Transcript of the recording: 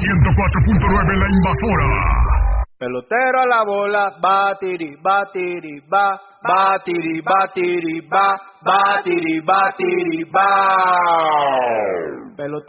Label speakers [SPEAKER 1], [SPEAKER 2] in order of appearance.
[SPEAKER 1] 104.9 La Invasora.
[SPEAKER 2] Pelotero a la bola, batiri, batiri, ba, batiri, batiri, ba, batiri, batiri, ba. Pelotero